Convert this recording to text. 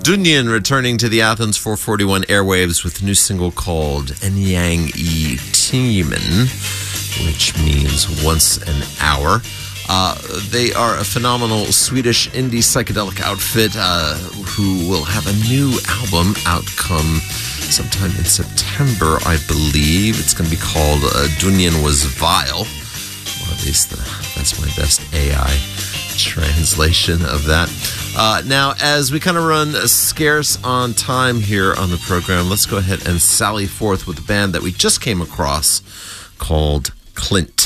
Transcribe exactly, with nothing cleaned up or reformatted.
Dunyan returning to the Athens four forty-one airwaves with a new single called Enyang I Timen, which means once an hour. Uh, they are a phenomenal Swedish indie psychedelic outfit uh, who will have a new album outcome sometime in September, I believe. It's going to be called uh, Dunyan Was Vile, or at least the, that's my best A I translation of that. Uh, now, as we kind of run scarce on time here on the program, let's go ahead and sally forth with a band that we just came across called Clint.